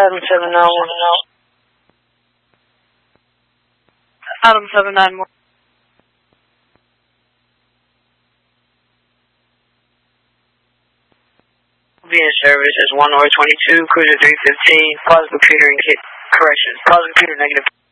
Adam 791. Adam 791. Being service is 1 or 22, cruiser 315, pause computer and hit corrections. Pause computer negative.